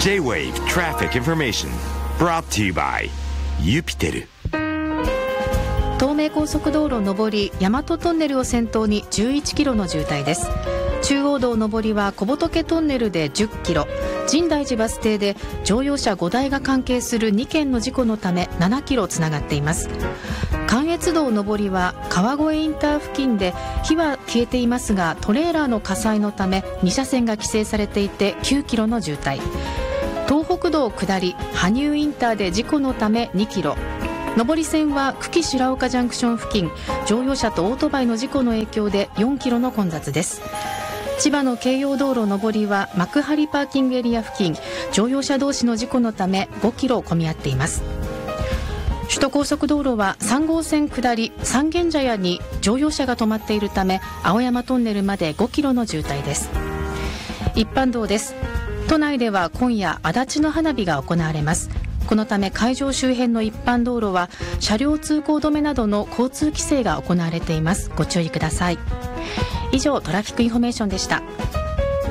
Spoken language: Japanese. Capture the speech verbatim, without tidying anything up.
J-Wave Traffic Information brought to you by ユピテル。 東名高速道路上り大和トンネルを先頭にじゅういちキロの渋滞です。中央道上りは小仏トンネルでじゅっキロ、深大寺バス停で乗用車ごだいが関係するにけんの事故のためななキロつながっています。関越道上りは川越インター付近で火は消えていますが、トレーラーの火災のために車線が規制されていてきゅうキロの渋滞。東北道下り羽生インターで事故のためにキロ、上り線は久喜白岡ジャンクション付近、乗用車とオートバイの事故の影響でよんキロの混雑です。千葉の京葉道路上りは幕張パーキングエリア付近、乗用車同士の事故のためごキロ混み合っています。首都高速道路はさん号線下り三軒茶屋に乗用車が止まっているため青山トンネルまでごキロの渋滞です。一般道です。都内では今夜足立の花火が行われます。このため会場周辺の一般道路は車両通行止めなどの交通規制が行われています。ご注意ください。以上トラフィックインフォメーションでした。